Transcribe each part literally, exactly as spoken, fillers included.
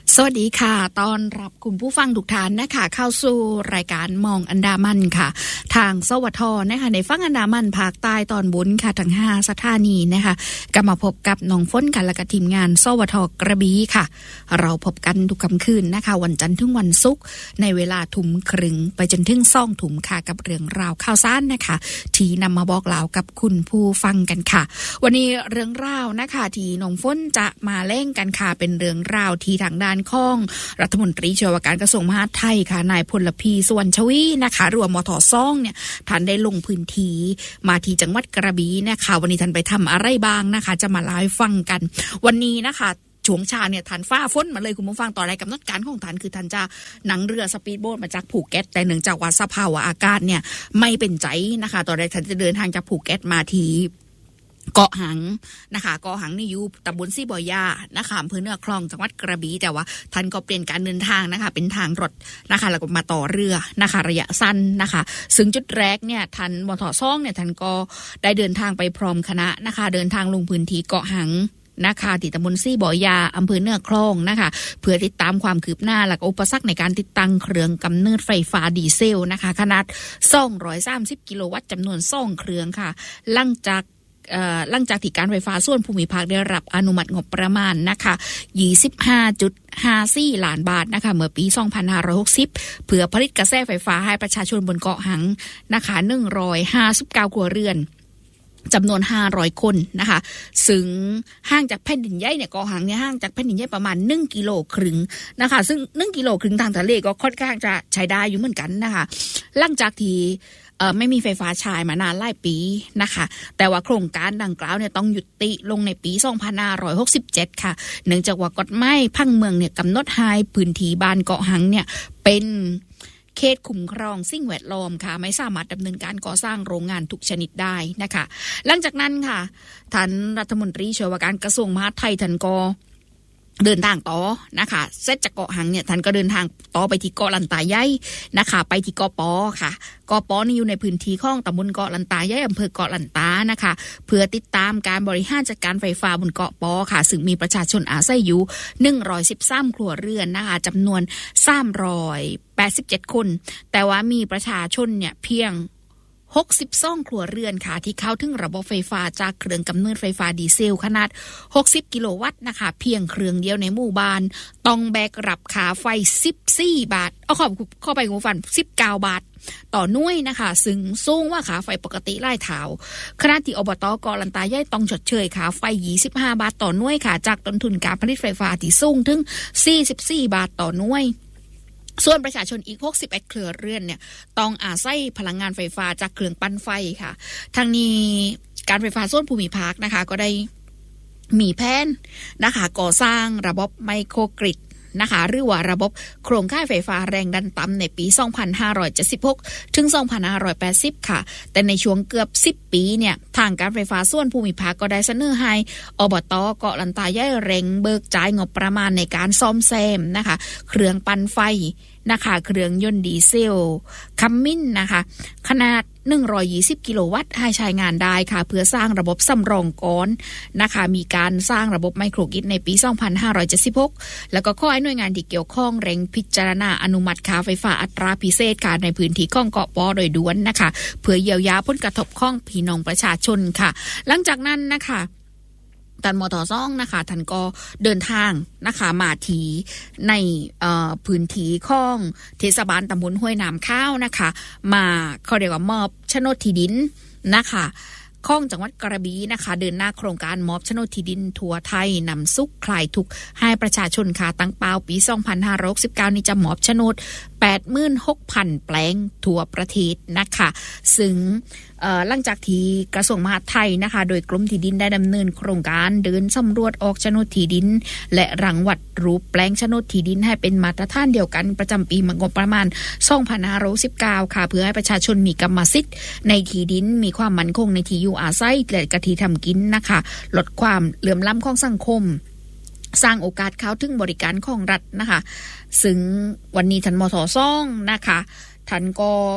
สวัสดีค่ะตอนรับคุณผู้ฟังทุกท่านนะคะเข้าสู่รายการมองอันดามันค่ะทางสวทนะคะในฝั่งอันดามันภาคใต้ตอนบนค่ะทั้งห้าสถานีนะคะก็มาพบกับน้องฝนกันและก็ทีมงานสวทกระบี่ค่ะเราพบกันทุกค่ำคืนนะคะวันจันทร์ถึงวันศุกร์ในเวลาทุ่มครึ่งไปจนถึงสองทุ่มค่ะกับเรื่องราวข่าวสารนะคะที่นำมาบอกเล่ากับคุณผู้ฟังกันค่ะวันนี้เรื่องราวนะคะที่น้องฝนจะมาเล่นกันค่ะเป็นเรื่องราวที่ทางด้านของรัฐมนตรีช่วยว่าการกระทรวงมหาดไทยค่ะนายพลพีสุวรรณชวีนะคะรวมมทซ่องเนี่ยท่านได้ลงพื้นที่มาที่จังหวัดกระบี่นะคะวันนี้ท่านไปทำอะไรบ้างนะคะจะมาเล่าให้ฟังกันวันนี้นะคะช่วงเช้าเนี่ยท่านฟ้าฝนมาเลยคุณผู้ฟังต่อรายกำหนดการของท่านคือท่านจะนั่งเรือสปีดโบ๊ทมาจากภูเก็ตแต่เนื่องจากว่าสภาวะอากาศเนี่ยไม่เป็นใจนะคะต่อรายท่านจะเดินทางจากภูเก็ตมาที่เกาะหังนะคะเกาะหังนี่อยู่ตำบลซี่บอยานะคะอำเภอเหนือคลองจังหวัดกระบี่แต่ว่าท่านก็เปลี่ยนการเดินทางนะคะเป็นทางรถนะคะแล้วก็มาต่อเรือนะคะระยะสั้นนะคะซึ่งจุดแรกเนี่ยท่านมทซ่องเนี่ยท่านก็ได้เดินทางไปพร้อมคณะนะคะเดินทางลงพื้นที่เกาะหังนะคะที่ตำบลซี่บ่อยาอำเภอเหนือคลองนะคะเพื่อติดตามความคืบหน้าและอุปสรรคในการติดตั้งเครื่องกำเนิดไฟฟ้าดีเซลนะคะขนาดสองร้อยสามสิบกิโลวัตต์จำนวนสองเครื่องค่ะหลังจากหลังจากที่การไฟฟ้าส่วนภูมิภาคได้รับอนุมัติงบประมาณนะคะ ยี่สิบห้าจุดห้าสี่ ล้านบาทนะคะเมื่อปีสองพันห้าร้อยหกสิบเพื่อผลิตกระแสไฟฟ้าให้ประชาชนบนเกาะหังนะคะหนึ่งร้อยห้าสิบเก้าครัวเรือนจำนวนห้าร้อยคนนะคะซึ่งห่างจากแผ่นดินใหญ่เนี่ยเกาะหังเนี่ยห่างจากแผ่นดินใหญ่ประมาณหนึ่งกิโลครึ่งนะคะซึ่งหนึ่งกิโลครึ่งทางทะเลก็ค่อนข้างจะใช้ได้อยู่เหมือนกันนะคะหลังจากที่เอ่อไม่มีไฟฟ้าใช้มานานหลายปีนะคะแต่ว่าโครงการดังกล่าวเนี่ยต้องยุติลงในปีสองพันห้าร้อยหกสิบเจ็ดค่ะเนื่องจากว่ากฎหมายพังเมืองเนี่ยกำหนดให้พื้นที่บ้านเกาะหังเนี่ยเป็นเขตคุ้มครองสิ่งแวดล้อมค่ะไม่สามารถดำเนินการก่อสร้างโรงงานทุกชนิดได้นะคะหลังจากนั้นค่ะท่านรัฐมนตรีช่วยว่าการกระทรวงมหาดไทยท่านก็เดินทางต่อนะคะเสร็จจากเกาะหังเนี่ยท่านก็เดินทางต่อไปที่เกาะลันตาใหญ่นะคะไปที่เกาะปอค่ะเกาะปอนี่อยู่ในพื้นที่ของตำบลเกาะลันตาใหญ่อำเภอเกาะลันตานะคะเพื่อติดตามการบริหารจัดการไฟฟ้าบนเกาะปอค่ะซึ่งมีประชาชนอาศัยอยู่หนึ่งร้อยสิบสามครัวเรือนนะคะจำนวนสามร้อยแปดสิบเจ็ดคนแต่ว่ามีประชาชนเนี่ยเพียงหกสิบสองครัวเรือนค่ะที่เข้าถึงระบบไฟฟ้าจากเครื่องกำเนิดไฟฟ้าดีเซลขนาดหกสิบกิโลวัตต์นะคะเพียงเครื่องเดียวในหมู่บ้านต้องแบกรับค่าไฟสิบสี่บาทเอาขอเข้าไปงูฟันสิบเก้าบาทต่อหน่วยนะคะซึ่งสูงว่าค่าไฟปกติหลายเท่าขณะที่อบต.เกาะลันตาใหญ่ต้องชดเชยค่าไฟยี่สิบห้าบาทต่อหน่วยค่ะจากต้นทุนการผลิตไฟฟ้าที่สูงถึงสี่สิบสี่บาทต่อหน่วยส่วนประชาชนอีกหกสิบเอ็ดเครือเรือนเนี่ยต้องอาศัยพลังงานไฟฟ้าจากเครื่องปั่นไฟค่ะทั้งนี้การไฟฟ้าส่วนภูมิภาคนะคะก็ได้มีแผนนะคะก่อสร้างระบบไมโครกริดนะคะหรือว่าระบบโครงข่ายไฟฟ้าแรงดันต่ำในปีสองพันห้าร้อยเจ็ดสิบหกถึงสองพันห้าร้อยแปดสิบค่ะแต่ในช่วงเกือบสิบปีเนี่ยทางการไฟฟ้าส่วนภูมิภาคก็ได้เสนอให้อบต.เกาะลันตาใหญ่เร่งเบิกจ่ายงบประมาณในการซ่อมแซมนะคะเครื่องปั่นไฟนะคะเครื่องยนต์ดีเซลคัมมินนะคะขนาดหนึ่งร้อยยี่สิบกิโลวัตต์ให้ใช้งานได้ค่ะเพื่อสร้างระบบสำรองก้อนนะคะมีการสร้างระบบไมโครกริดในปีสองพันห้าร้อยเจ็ดสิบหกแล้วก็ขอให้หน่วยงานที่เกี่ยวข้องเร่งพิจารณาอนุมัติค่าไฟฟ้าอัตราพิเศษค่ะในพื้นที่ของเกาะปอโดยด่วนนะคะเพื่อเยียวยาผลกระทบของพี่น้องประชาชนค่ะหลังจากนั้นนะคะท่านมทซ่องนะคะท่านก็เดินทางนะคะมาที่ในพื้นที่ของเทศบาลตำบลห้วยน้ำข้าวนะคะมาเขาเรียกว่ามอบโฉนดที่ดินนะคะของจังหวัดกระบี่นะคะเดินหน้าโครงการมอบโฉนดที่ดินทั่วไทยนำสุขคลายทุกข์ให้ประชาชนค่ะตั้งเป้าปีสองพันห้าร้อยหกสิบเก้านี้จะมอบโฉนด แปดหมื่นหกพัน แปลงทั่วประเทศนะคะซึ่งหลังจากที่กระทรวงมหาดไทยนะคะโดยกรมที่ดินได้ดำเนินโครงการเดินสำรวจออกโฉนดที่ดินและรังวัดรูปแปลงโฉนดที่ดินให้เป็นมาตรฐานเดียวกันประจำปีงบประมาณสองพันห้าร้อยสิบเก้าค่ะเพื่อให้ประชาชนมีกรรมสิทธิ์ในที่ดินมีความมั่นคงในที่อยู่อาศัยและกที่ทำกินนะคะลดความเหลื่อมล้ำของสังคมสร้างโอกาสเข้าถึงบริการของรัฐนะคะซึ่งวันนี้ท่านมทซ่องนะคะท่านก็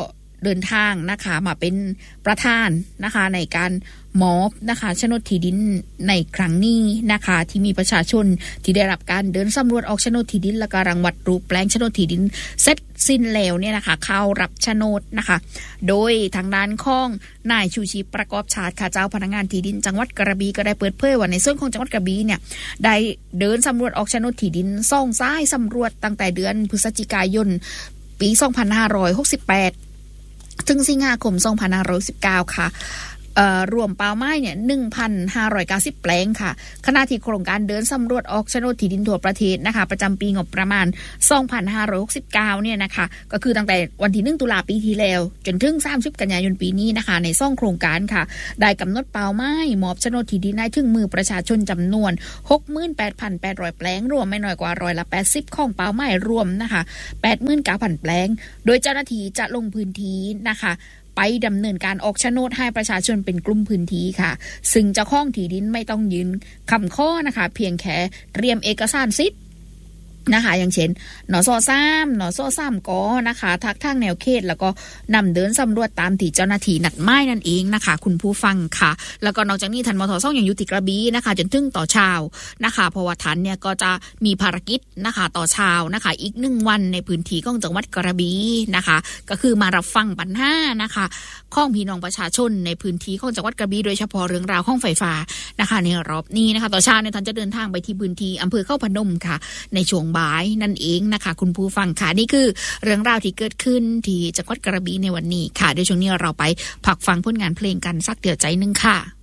เดินทางนะคะมาเป็นประธานนะคะในการมอบนะคะโฉนดที่ดินในครั้งนี้นะคะที่มีประชาชนที่ได้รับการเดินสำรวจออกโฉนดที่ดินและก็รังวัดรูปแปลงโฉนดที่ดินเสร็จสิ้นแล้วเนี่ยนะคะเข้ารับโฉนดนะคะโดยทางด้านของนายชูชีพประกอบชาติค่ะเจ้าพนักงานที่ดินจังหวัดกระบี่ก็ได้เปิดเผยว่าในส่วนของจังหวัดกระบี่เนี่ยได้เดินสำรวจออกโฉนดที่ดินซ่องซ้ายสำรวจตั้งแต่เดือนพฤศจิกายนปีสองพันห้าร้อยหกสิบแปดถึงสิงหาคมสองพันห้าร้อยสิบเก้าค่ะรวมป่าไม้เนี่ย หนึ่งพันห้าร้อยเก้าสิบ แปลงค่ะขณะที่โครงการเดินสำรวจออกโฉนดที่ดินทั่วประเทศนะคะประจำปีงบประมาณสองพันห้าร้อยหกสิบเก้าเนี่ยนะคะก็คือตั้งแต่วันที่หนึ่งตุลาปีที่แล้วจนถึงสามสิบกันยายนปีนี้นะคะในซ่องโครงการค่ะได้กำหนดป่าไม้มอบโฉนดที่ดินให้ถึงมือประชาชนจำนวน หกหมื่นแปดพันแปดร้อย แปลงรวมไม่น้อยกว่าร้อยละแปดสิบของป่าไม้รวมนะคะ แปดหมื่นเก้าพัน แปลงโดยเจ้าหน้าที่จะลงพื้นที่นะคะไปดำเนินการออกโฉนดให้ประชาชนเป็นกลุ่มพื้นที่ค่ะซึ่งเจ้าของที่ดินไม่ต้องยืนคำข้อนะคะเพียงแค่เตรียมเอกสารสิทธิ์นะคะอย่างเช่นหนอซอซ้ำหนอซอซ้ำก็นะคะทักทางแนวเขตแล้วก็นำเดินสำรวจตามที่เจ้าหน้าที่นัดหมายนั่นเองนะคะคุณผู้ฟังค่ะแล้วก็นอกจากนี้ทันมทซ่องอย่างยุติกระบี่นะคะจนถึงต่อเช้านะคะเพราะว่าทันเนี่ยก็จะมีภารกิจนะคะต่อเช้านะคะอีกหนึ่งวันในพื้นที่ของจังหวัดกระบี่นะคะก็คือมารับฟังปัญหานะคะของพี่น้องประชาชนในพื้นที่ของจังหวัดกระบี่โดยเฉพาะเรื่องราวของไฟฟ้านะคะในรอบนี้นะคะต่อเช้าเนี่ยทันจะเดินทางไปที่พื้นที่อำเภอเข้าพนมค่ะในช่วงบ่ายนั่นเองนะคะคุณผู้ฟังค่ะนี่คือเรื่องราวที่เกิดขึ้นที่จังหวัดกระบี่ในวันนี้ค่ะโดยช่วงนี้เราไปพักฟังผลงานเพลงกันสักเดียวใจนึงค่ะ